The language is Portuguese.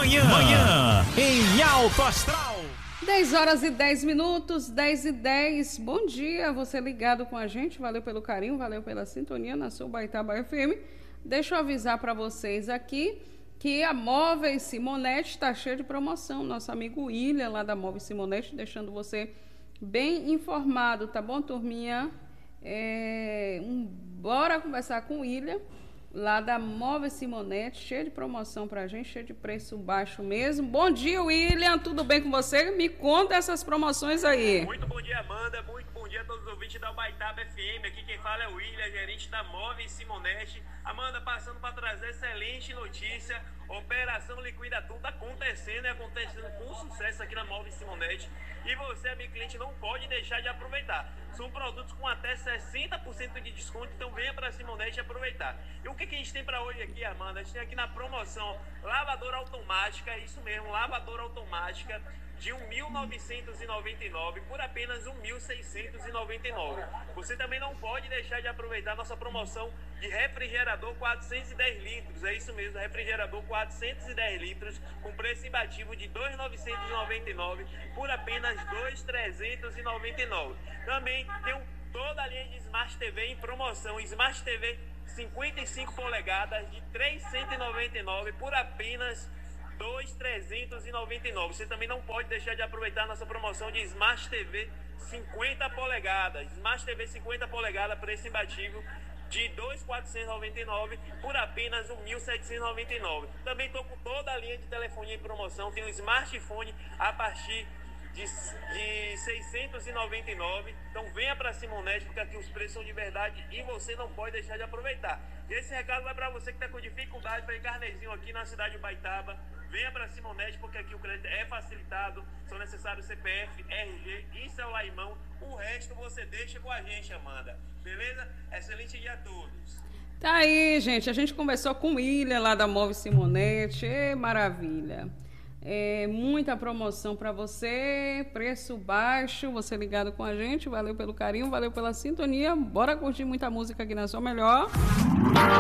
Manhã em Alto Astral. 10 horas e 10 minutos, 10 e 10. Bom dia, você ligado com a gente. Valeu pelo carinho, valeu pela sintonia na sua Baitaba FM. Deixa eu avisar para vocês aqui que a Móveis Simonetti está cheia de promoção. Nosso amigo William, lá da Móveis Simonetti, deixando você bem informado, tá bom, turminha? Bora conversar com o William, lá da Móveis Simonetti, cheio de promoção pra gente, cheio de preço baixo mesmo. Bom dia, William, tudo bem com você? Me conta essas promoções aí. Muito bom dia, Amanda, muito bom dia a todos os ouvintes da Baitaba FM. Aqui quem fala é o William, gerente da Móveis Simonetti. Amanda, passando para trazer excelente notícia, Operação Liquida Tudo acontecendo e acontecendo com sucesso aqui na Móveis Simonetti. E você, amigo cliente, não pode deixar de aproveitar. São produtos com até 60% de desconto, então venha para a Simonetti aproveitar. E o que a gente tem para hoje aqui, Amanda? A gente tem aqui na promoção lavadora automática, isso mesmo, lavadora automática de R$ 1.999 por apenas R$ 1.699. Você também não pode deixar de aproveitar nossa promoção de refrigerador 410 litros, é isso mesmo, refrigerador 410 litros com preço imbatível de R$ 2.999 por apenas R$ 2.399. Também tem toda a linha de Smart TV em promoção, Smart TV 55 polegadas de R$ 399 por apenas R$ 2.399. Você também não pode deixar de aproveitar a nossa promoção de Smart TV 50 polegadas. Smart TV 50 polegadas, preço imbatível de R$ 2.499 por apenas R$ 1.799. Também estou com toda a linha de telefonia em promoção. Tem um smartphone a partir de 699. Então venha para a Simonetti, porque aqui os preços são de verdade e você não pode deixar de aproveitar. E esse recado vai para você que está com dificuldade para ir carnezinho aqui na cidade de Baitaba. Venha para a Simonetti, porque aqui o crédito é facilitado. São necessários CPF, RG e celular em mão. O resto você deixa com a gente, Amanda. Beleza? Excelente dia a todos. Tá aí, gente. A gente conversou com o William lá da Móveis Simonetti. Maravilha. Muita promoção para você, preço baixo, você ligado com a gente. Valeu pelo carinho, valeu pela sintonia. Bora curtir muita música aqui na sua melhor.